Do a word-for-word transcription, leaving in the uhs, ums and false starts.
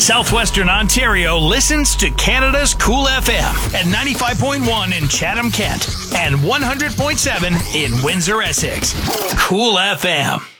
Southwestern Ontario listens to Canada's Cool F M at ninety-five point one in Chatham-Kent and one hundred point seven in Windsor, Essex. Cool F M.